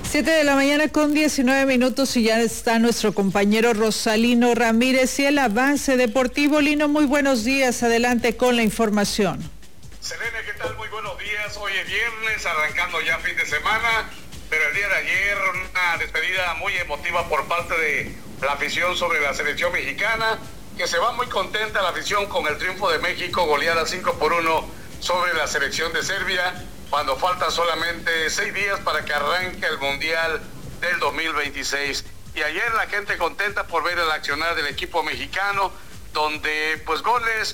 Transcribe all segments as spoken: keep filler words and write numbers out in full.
Siete de la mañana con diecinueve minutos y ya está nuestro compañero Rosalino Ramírez y el avance deportivo. Lino, muy buenos días, adelante con la información. Selene, ¿qué tal? Muy buenos días. Hoy es viernes, arrancando ya fin de semana, pero el día de ayer una despedida muy emotiva por parte de la afición sobre la selección mexicana, que se va muy contenta la afición con el triunfo de México, goleada cinco por uno sobre la selección de Serbia, cuando faltan solamente seis días para que arranque el Mundial del dos mil veintiséis. Y ayer la gente contenta por ver el accionar del equipo mexicano, donde pues goles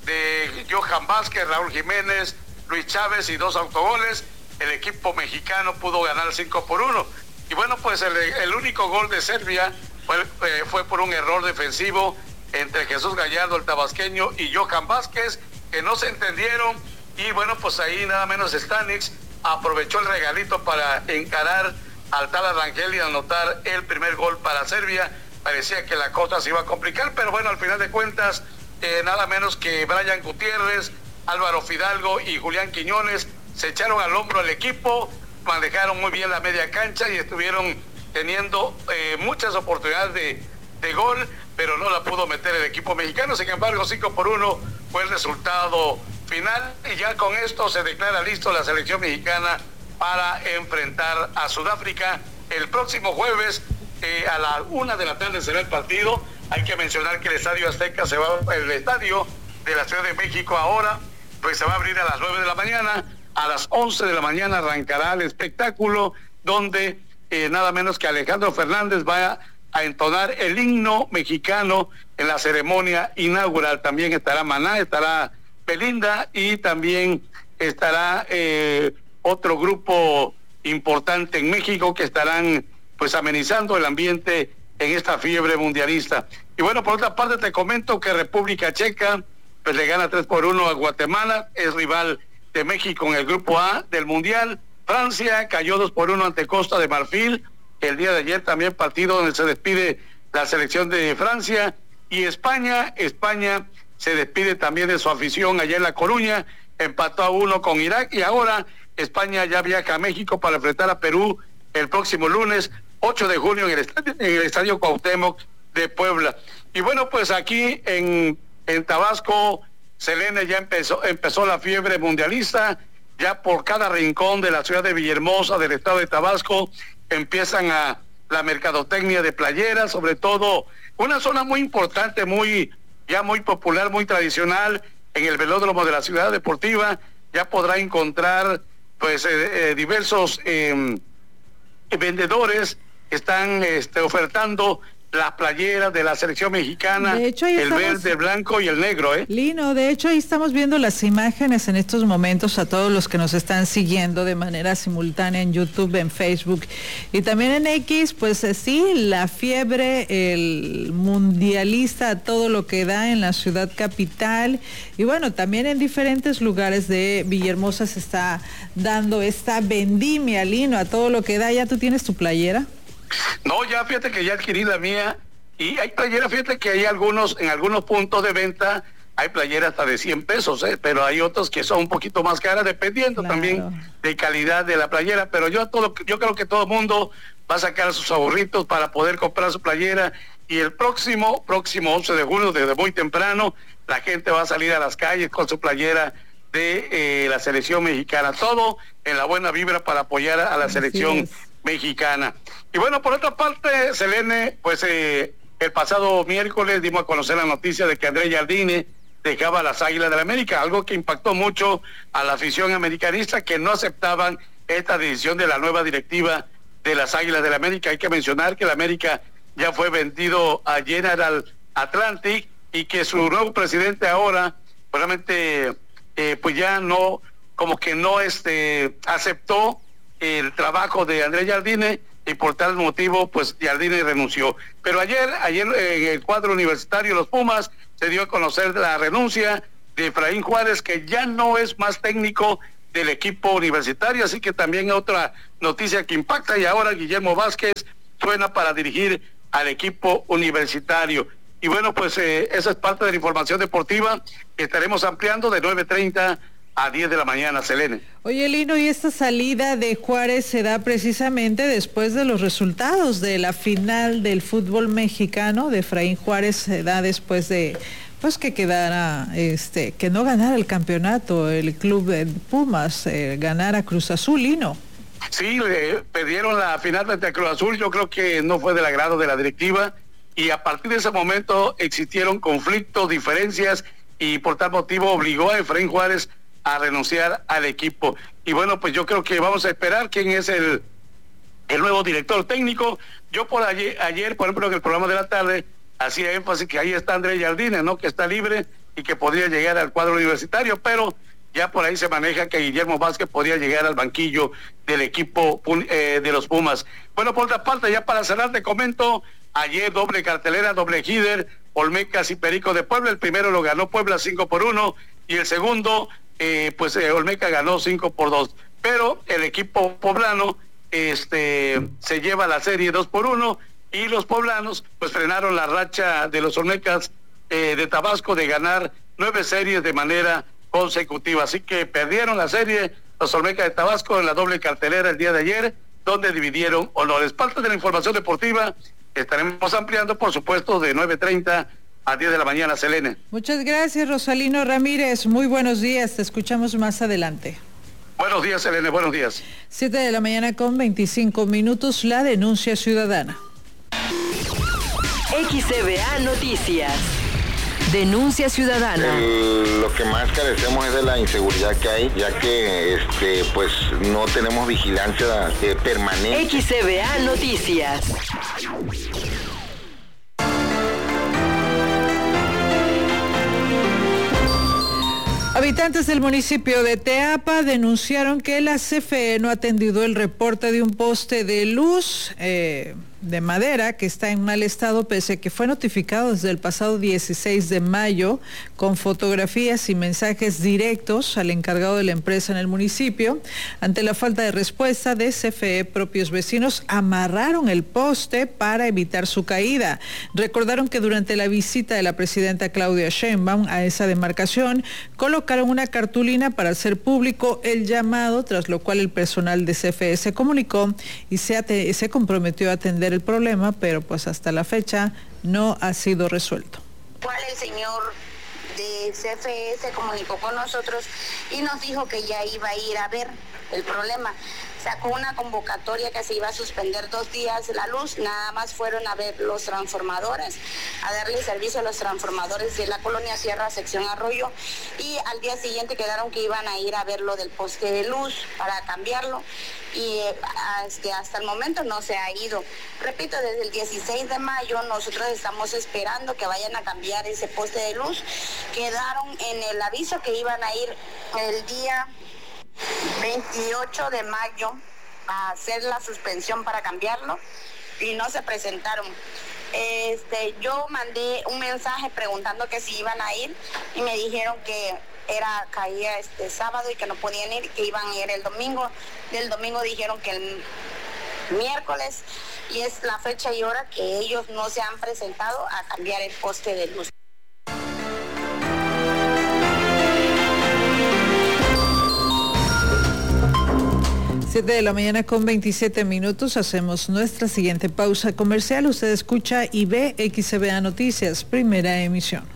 de Johan Vázquez, Raúl Jiménez, Luis Chávez y dos autogoles, el equipo mexicano pudo ganar cinco por uno. Y bueno, pues el, el único gol de Serbia fue, eh, fue por un error defensivo entre Jesús Gallardo, el tabasqueño, y Johan Vázquez, que no se entendieron. Y bueno, pues ahí nada menos Stanix aprovechó el regalito para encarar al tal Rangel y anotar el primer gol para Serbia. Parecía que la cosa se iba a complicar, pero bueno, al final de cuentas, eh, nada menos que Brian Gutiérrez, Álvaro Fidalgo y Julián Quiñones se echaron al hombro al equipo, manejaron muy bien la media cancha y estuvieron teniendo eh, muchas oportunidades de, de gol, pero no la pudo meter el equipo mexicano. Sin embargo, cinco por uno fue el resultado final, y ya con esto se declara listo la selección mexicana para enfrentar a Sudáfrica el próximo jueves. Eh, a la una de la tarde será el partido. Hay que mencionar que el Estadio Azteca se va, el estadio de la Ciudad de México ahora, pues se va a abrir a las nueve de la mañana. A las once de la mañana arrancará el espectáculo, donde eh, nada menos que Alejandro Fernández va a entonar el himno mexicano en la ceremonia inaugural. También estará Maná, estará Belinda y también estará eh, otro grupo importante en México que estarán pues amenizando el ambiente en esta fiebre mundialista. Y bueno, por otra parte te comento que República Checa pues le gana tres por uno a Guatemala, es rival de México en el grupo A del Mundial. Francia cayó dos por uno ante Costa de Marfil el día de ayer, también partido donde se despide la selección de Francia. Y España, España se despide también de su afición allá en La Coruña, empató a uno con Irak, y ahora España ya viaja a México para enfrentar a Perú el próximo lunes ocho de junio en el estadio, en el estadio Cuauhtémoc de Puebla. Y bueno, pues aquí en, en Tabasco, Selene, ya empezó, empezó la fiebre mundialista. Ya por cada rincón de la ciudad de Villahermosa, del estado de Tabasco, empiezan a la mercadotecnia de playeras, sobre todo una zona muy importante, muy ya muy popular, muy tradicional, en el velódromo de la Ciudad Deportiva. Ya podrá encontrar pues eh, eh, diversos eh, vendedores que están este, ofertando las playeras de la selección mexicana, el estamos, verde, el blanco y el negro, ¿eh? Lino, de hecho ahí estamos viendo las imágenes en estos momentos a todos los que nos están siguiendo de manera simultánea en YouTube, en Facebook y también en X, pues eh, sí, la fiebre, el mundialista, todo lo que da en la ciudad capital, y bueno, también en diferentes lugares de Villahermosa se está dando esta vendimia, Lino, a todo lo que da. ¿Ya tú tienes tu playera? No, ya fíjate que ya adquirí la mía, y hay playeras, fíjate que hay algunos, en algunos puntos de venta, hay playeras hasta de cien pesos, ¿eh? Pero hay otros que son un poquito más caras, dependiendo claro. también de calidad de la playera. Pero yo todo, yo creo que todo el mundo va a sacar sus ahorritos para poder comprar su playera, y el próximo, próximo once de junio, desde muy temprano, la gente va a salir a las calles con su playera de eh, la selección mexicana, todo en la buena vibra para apoyar a la Así selección es. mexicana. Y bueno, por otra parte, Selene, pues eh, el pasado miércoles dimos a conocer la noticia de que Andrés Jardine dejaba las Águilas del América, algo que impactó mucho a la afición americanista, que no aceptaban esta decisión de la nueva directiva de las Águilas del América. Hay que mencionar que el América ya fue vendido a General Atlantic, y que su nuevo presidente ahora realmente eh, pues ya no, como que no este aceptó el trabajo de Andrés Jardine, y por tal motivo pues Jardine renunció. Pero ayer, ayer en el cuadro universitario, los Pumas, se dio a conocer la renuncia de Efraín Juárez, que ya no es más técnico del equipo universitario, así que también otra noticia que impacta. Y ahora Guillermo Vázquez suena para dirigir al equipo universitario. Y bueno, pues eh, esa es parte de la información deportiva que estaremos ampliando de nueve treinta a diez de la mañana, Selene. Oye, Lino, y esta salida de Juárez se da precisamente después de los resultados de la final del fútbol mexicano de Efraín Juárez, se da después de pues que quedara, este, que no ganara el campeonato, el club de Pumas, eh, ganara Cruz Azul, Lino. Sí, le perdieron la final frente a Cruz Azul, yo creo que no fue del agrado de la directiva, y a partir de ese momento existieron conflictos, diferencias, y por tal motivo obligó a Efraín Juárez a renunciar al equipo. Y bueno, pues yo creo que vamos a esperar quién es el, el nuevo director técnico. Yo por ayer, ayer, por ejemplo, en el programa de la tarde, hacía énfasis que ahí está Andrés Jardines, ¿no? Que está libre y que podría llegar al cuadro universitario, pero ya por ahí se maneja que Guillermo Vázquez podría llegar al banquillo del equipo eh, de los Pumas. Bueno, por otra parte, ya para cerrar te comento, ayer doble cartelera, doble líder, Olmecas y Perico de Puebla. El primero lo ganó Puebla cinco por uno y el segundo, eh, pues eh, Olmeca ganó cinco por dos. Pero el equipo poblano este, se lleva la serie dos por uno y los poblanos pues frenaron la racha de los Olmecas eh, de Tabasco de ganar nueve series de manera consecutiva. Así que perdieron la serie los Olmecas de Tabasco en la doble cartelera el día de ayer, donde dividieron honores. Parte de la información deportiva estaremos ampliando, por supuesto, de nueve treinta a diez de la mañana, Selene. Muchas gracias, Rosalino Ramírez. Muy buenos días. Te escuchamos más adelante. Buenos días, Selene. Buenos días. siete de la mañana con veinticinco minutos, la denuncia ciudadana. X C V A Noticias. Denuncia ciudadana. El, lo que más carecemos es de la inseguridad que hay, ya que este pues no tenemos vigilancia eh, permanente. X C V A Noticias. Habitantes del municipio de Teapa denunciaron que la C F E no ha atendido el reporte de un poste de luz eh, de madera que está en mal estado, pese a que fue notificado desde el pasado dieciséis de mayo con fotografías y mensajes directos al encargado de la empresa en el municipio. Ante la falta de respuesta de C F E, propios vecinos amarraron el poste para evitar su caída. Recordaron que durante la visita de la presidenta Claudia Sheinbaum a esa demarcación, colocaron una cartulina para hacer público el llamado, tras lo cual el personal de C F E se comunicó y se, ate- se comprometió a atender el problema, pero pues hasta la fecha no ha sido resuelto. ¿Cuál el señor de C F E se comunicó con nosotros y nos dijo que ya iba a ir a ver el problema? Sacó una convocatoria que se iba a suspender dos días la luz, nada más fueron a ver los transformadores, a darle servicio a los transformadores de la colonia Sierra, sección Arroyo, y al día siguiente quedaron que iban a ir a ver lo del poste de luz para cambiarlo, y este, hasta el momento no se ha ido. Repito, desde el dieciséis de mayo nosotros estamos esperando que vayan a cambiar ese poste de luz. Quedaron en el aviso que iban a ir el día veintiocho de mayo a hacer la suspensión para cambiarlo y no se presentaron. Este, yo mandé un mensaje preguntando que si iban a ir y me dijeron que era caía este sábado y que no podían ir, que iban a ir el domingo. Del domingo dijeron que el miércoles, y es la fecha y hora que ellos no se han presentado a cambiar el poste de luz. siete de la mañana con veintisiete minutos, hacemos nuestra siguiente pausa comercial. Usted escucha y ve X C V A Noticias, primera emisión.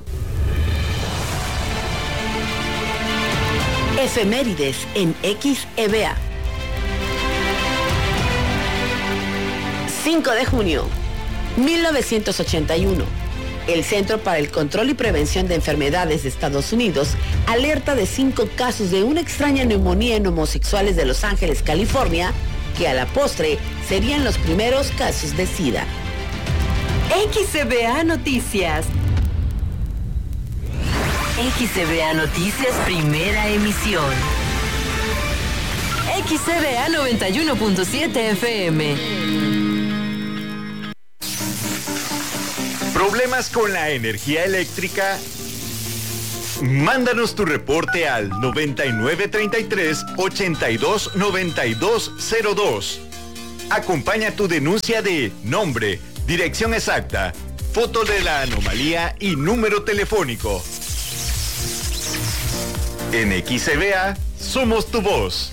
Efemérides en X E V A. cinco de junio, mil novecientos ochenta y uno. El Centro para el Control y Prevención de Enfermedades de Estados Unidos alerta de cinco casos de una extraña neumonía en homosexuales de Los Ángeles, California, que a la postre serían los primeros casos de SIDA. X C V A Noticias. X C V A Noticias, primera emisión. X C V A noventa y uno punto siete F M. ¿Problemas con la energía eléctrica? Mándanos tu reporte al noventa y nueve treinta y tres, ochenta y dos noventa y dos cero dos. Acompaña tu denuncia de nombre, dirección exacta, foto de la anomalía y número telefónico. En X C B A, somos tu voz.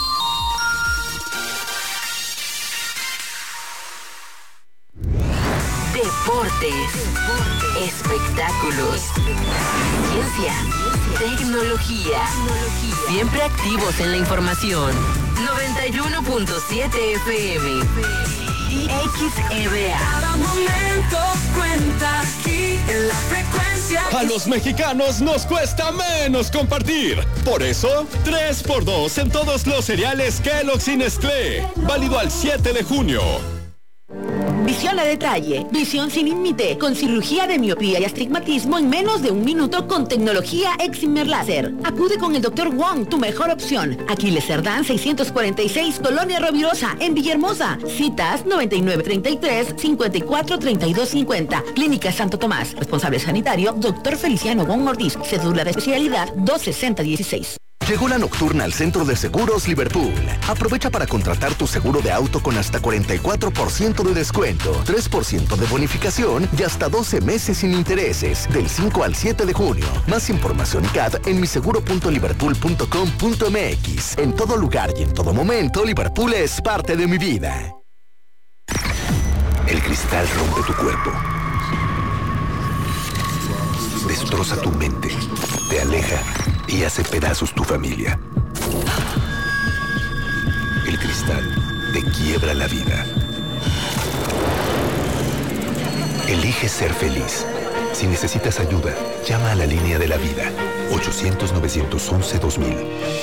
Deportes, espectáculos, ciencia, tecnología, siempre activos en la información. noventa y uno punto siete F M y X E B A. Cada momento cuenta aquí en la frecuencia. A los mexicanos nos cuesta menos compartir. Por eso, tres por dos en todos los cereales Kellogg's y Nestlé. Válido al siete de junio. Visión a detalle, visión sin límite, con cirugía de miopía y astigmatismo en menos de un minuto con tecnología Excimer Láser. Acude con el doctor Wong, tu mejor opción. Aquiles Cerdán seiscientos cuarenta y seis, Colonia Rovirosa, en Villahermosa. Citas noventa y nueve treinta y tres, cincuenta y cuatro treinta y dos cincuenta. Clínica Santo Tomás. Responsable sanitario, doctor Feliciano Wong Ortiz. Cédula de especialidad dos sesenta dieciséis. Llegó la nocturna al Centro de Seguros Liverpool. Aprovecha para contratar tu seguro de auto con hasta cuarenta y cuatro por ciento de descuento, tres por ciento de bonificación y hasta doce meses sin intereses, del cinco al siete de junio. Más información y C A D en miseguro punto liverpool punto com punto m x. En todo lugar y en todo momento, Liverpool es parte de mi vida. El cristal rompe tu cuerpo. Destroza tu mente, te aleja y hace pedazos tu familia. El cristal te quiebra la vida. Elige ser feliz. Si necesitas ayuda, llama a la línea de la vida. ochocientos, novecientos once, dos mil.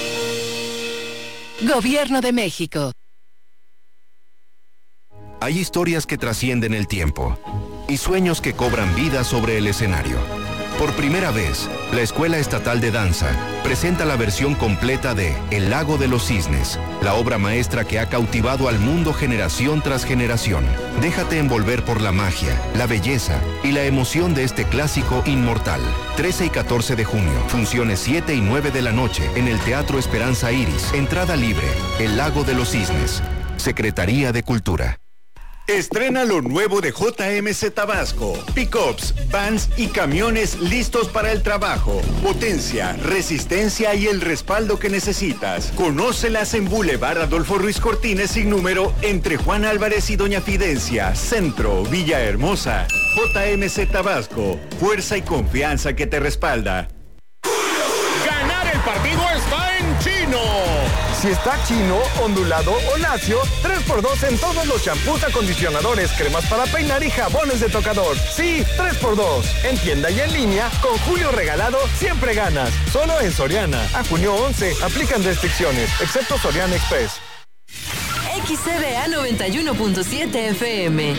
Gobierno de México. Hay historias que trascienden el tiempo y sueños que cobran vida sobre el escenario. Por primera vez, la Escuela Estatal de Danza presenta la versión completa de El Lago de los Cisnes, la obra maestra que ha cautivado al mundo generación tras generación. Déjate envolver por la magia, la belleza y la emoción de este clásico inmortal. trece y catorce de junio, funciones siete y nueve de la noche en el Teatro Esperanza Iris. Entrada libre, El Lago de los Cisnes. Secretaría de Cultura. Estrena lo nuevo de J M C Tabasco. Pickups, vans y camiones listos para el trabajo. Potencia, resistencia y el respaldo que necesitas. Conócelas en Boulevard Adolfo Ruiz Cortines sin número entre Juan Álvarez y Doña Fidencia. Centro, Villahermosa. J M C Tabasco. Fuerza y confianza que te respalda. Ganar el partido está en Chino. Si está chino, ondulado o lacio, tres por dos en todos los champús, acondicionadores, cremas para peinar y jabones de tocador. Sí, tres por dos. En tienda y en línea, con Julio Regalado, siempre ganas. Solo en Soriana. A junio once, aplican restricciones, excepto Soriana Express. X C B A noventa y uno punto siete F M.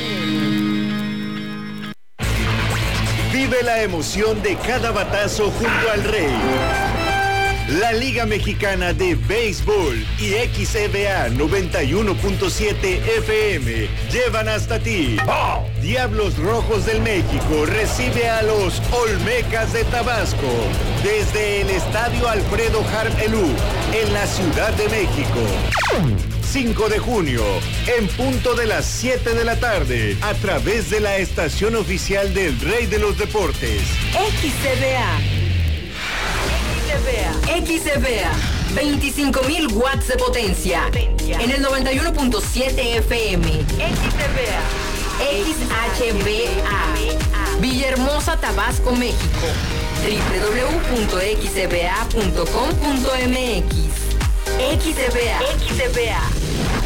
Vive la emoción de cada batazo junto al Rey. La Liga Mexicana de Béisbol y X E B A noventa y uno punto siete F M llevan hasta ti. ¡Oh! Diablos Rojos del México recibe a los Olmecas de Tabasco desde el Estadio Alfredo Harp Elú en la Ciudad de México. cinco de junio, en punto de las siete de la tarde, a través de la estación oficial del Rey de los Deportes. X E B A. X E B A, veinticinco mil watts de potencia, en el noventa y uno punto siete F M. X E B A, X H B A, Villahermosa, Tabasco, México. doble u doble u doble u punto x e b a punto com punto m x. X E B A, X E B A.